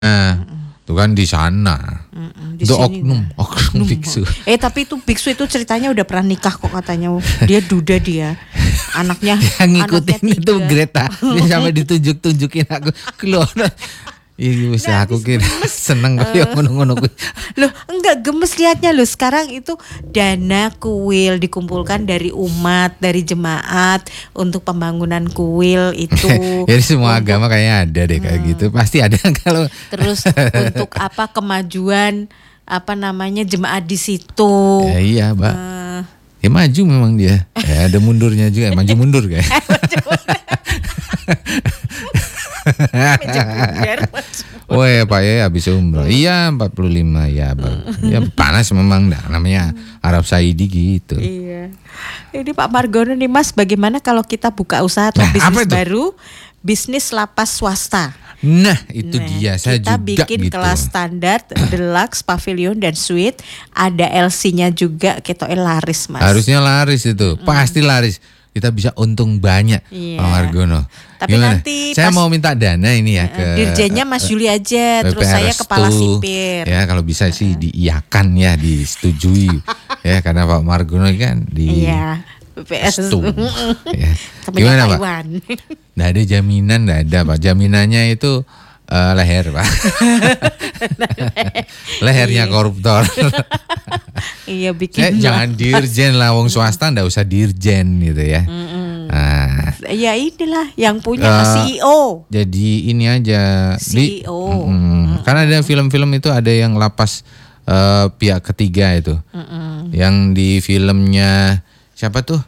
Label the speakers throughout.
Speaker 1: Itu kan di sana.
Speaker 2: Di
Speaker 1: Itu
Speaker 2: sini
Speaker 1: oknum biksu.
Speaker 2: Tapi itu biksu itu ceritanya udah pernah nikah kok katanya. Dia duda dia. Anaknya
Speaker 1: Yang ngikutin
Speaker 2: anaknya
Speaker 1: itu
Speaker 2: 3.
Speaker 1: Greta. Dia sampai ditunjuk-tunjukin aku keluar. Iya bisa aku kira seneng kali ngono-ngono.
Speaker 2: Loh enggak gemes liatnya loh. Sekarang itu dana kuil dikumpulkan dari umat, dari jemaat untuk pembangunan kuil itu.
Speaker 1: Jadi semua agama kayaknya ada deh kayak gitu. Pasti ada kalau.
Speaker 2: Terus untuk apa kemajuan jemaat di situ.
Speaker 1: Ya, iya, Mbak. Ya maju memang dia. Ya ada mundurnya juga, maju mundur kayak. Oh ya Pak ya habis umroh. Iya 45 ya Pak. Ya panas memang namanya Arab Saudi gitu.
Speaker 2: Iya. Ini Pak Margono nih Mas, bagaimana kalau kita buka usaha atau bisnis baru, bisnis lapas swasta?
Speaker 1: Nah itu dia, saya
Speaker 2: kita
Speaker 1: juga
Speaker 2: bikin
Speaker 1: gitu.
Speaker 2: Kelas standar, deluxe, pavilion dan suite, ada LC-nya juga, ketoknya laris Mas.
Speaker 1: Harusnya laris itu, pasti laris. Kita bisa untung banyak, Pak Margono.
Speaker 2: Tapi
Speaker 1: gimana?
Speaker 2: nanti
Speaker 1: Saya mau minta dana ini ya ke
Speaker 2: dirjennya Mas Yuli aja, terus saya kepala sipir.
Speaker 1: Ya kalau bisa sih diiyakan ya, disetujui. Ya karena Pak Margono kan di
Speaker 2: BPS.
Speaker 1: Ya. Gimana Pak? Nggak ada jaminan, nggak ada Pak. Jaminannya itu leher Pak. Lehernya koruptor.
Speaker 2: Iya bikin.
Speaker 1: Jangan dirjen lah, wong swasta nggak usah dirjen gitu ya. Nah,
Speaker 2: ya inilah yang punya CEO.
Speaker 1: Jadi ini aja
Speaker 2: CEO.
Speaker 1: Karena ada film-film itu ada yang lapas pihak ketiga itu. Yang di filmnya siapa tuh?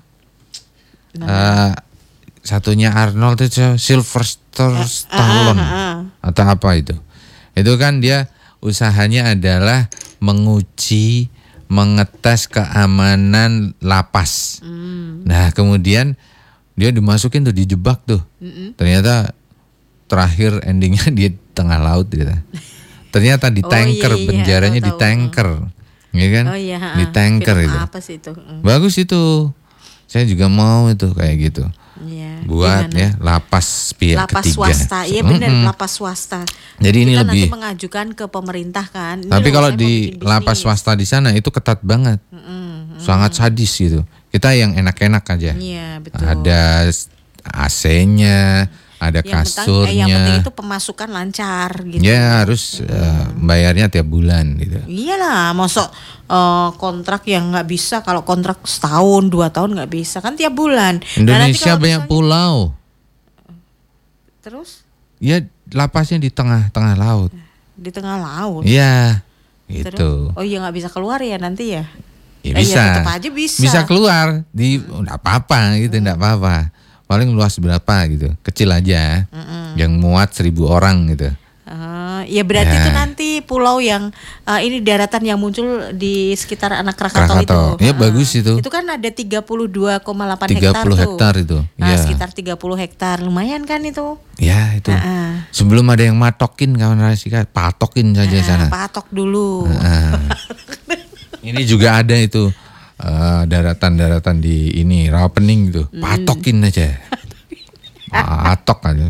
Speaker 1: Satunya Arnold itu Sylvester Stallone atau apa itu? Itu kan dia usahanya adalah menguji, mengetes keamanan lapas. Nah kemudian dia dimasukin tuh, dijebak tuh. Ternyata terakhir endingnya dia tengah laut gitu. Ternyata di tanker, penjaranya di tanker, ya kan? Di tanker itu.
Speaker 2: Apa sih itu?
Speaker 1: Bagus itu. Saya juga mau itu kayak gitu. Buat
Speaker 2: gimana?
Speaker 1: Ya lapas pihak
Speaker 2: lapas
Speaker 1: ketiga.
Speaker 2: Swasta, iya benar lapas swasta.
Speaker 1: Jadi ini
Speaker 2: kita
Speaker 1: lebih.
Speaker 2: nanti mengajukan ke pemerintah kan.
Speaker 1: Tapi kalau di lapas swasta di sana itu ketat banget, sangat sadis gitu. Kita yang enak-enak aja.
Speaker 2: Iya betul.
Speaker 1: Ada AC-nya, ada kasurnya.
Speaker 2: Yang penting itu pemasukan lancar gitu.
Speaker 1: Ya harus bayarnya tiap bulan gitu.
Speaker 2: Iyalah, masuk kontrak yang nggak bisa, kalau kontrak setahun 2 tahun nggak bisa kan tiap bulan.
Speaker 1: Indonesia banyak pulau.
Speaker 2: Terus?
Speaker 1: Ya lapasnya di tengah-tengah laut.
Speaker 2: Di tengah laut.
Speaker 1: Iya, gitu.
Speaker 2: Oh iya nggak bisa keluar ya nanti ya?
Speaker 1: Ya bisa.
Speaker 2: Ya, tetap aja bisa.
Speaker 1: Bisa keluar nggak apa-apa gitu, nggak apa-apa. Paling luas berapa gitu, kecil aja. Yang muat 1.000 orang gitu.
Speaker 2: Ya berarti itu nanti pulau yang ini daratan yang muncul di sekitar anak Krakatau itu.
Speaker 1: Ya bagus itu.
Speaker 2: Itu kan ada 32,8 hektar
Speaker 1: 30 hektar itu.
Speaker 2: Nah, sekitar 30 hektar, lumayan kan itu.
Speaker 1: Ya itu. Sebelum ada yang matokin kawan Rasika, patokin saja sana.
Speaker 2: Patok dulu.
Speaker 1: Ini juga ada itu daratan-daratan di ini Rawapening gitu. Patokin aja. Patok aja.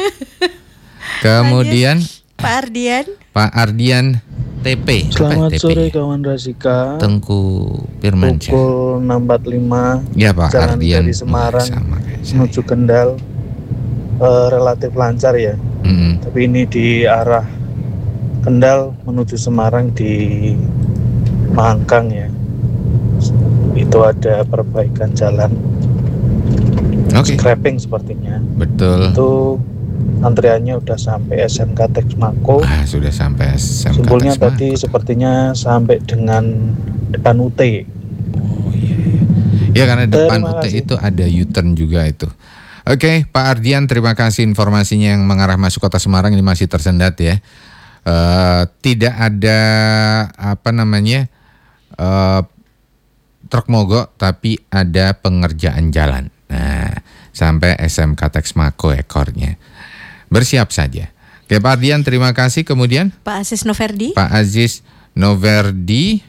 Speaker 1: Kemudian
Speaker 2: Pak
Speaker 1: Ardian TP.
Speaker 3: Selamat sore kawan Rasika.
Speaker 1: Tengku Firmansyah.
Speaker 3: Pukul 6.45.
Speaker 1: Ya Pak
Speaker 3: Jalan
Speaker 1: Ardian
Speaker 3: dari Semarang menuju Kendal relatif lancar ya. Tapi ini di arah Kendal menuju Semarang di Mangkang ya. Itu ada perbaikan jalan. Scrapping sepertinya.
Speaker 1: Betul.
Speaker 3: Itu antriannya udah sampai SMK Teks Mako.
Speaker 1: Sudah sampai SMK
Speaker 3: Simpulnya
Speaker 1: Teks Mako.
Speaker 3: tadi sepertinya sampai dengan depan UT.
Speaker 1: Oh iya. Ya karena depan UT itu ada U-turn juga itu. Oke, Pak Ardian, terima kasih informasinya yang mengarah masuk Kota Semarang ini masih tersendat ya. Tidak ada truk mogok, tapi ada pengerjaan jalan. Nah, sampai SMK Teks Mako ekornya. Bersiap saja. Oke, Pak Ardian, terima kasih. Kemudian
Speaker 2: Pak Aziz Noverdi.
Speaker 1: Pak Aziz Noverdi.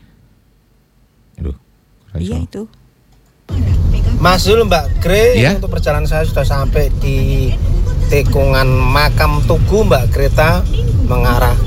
Speaker 2: Iya itu.
Speaker 4: Mas dulu Mbak Gre,
Speaker 1: ya?
Speaker 4: untuk perjalanan saya sudah sampai di tikungan Makam Tugu Mbak Greta mengarah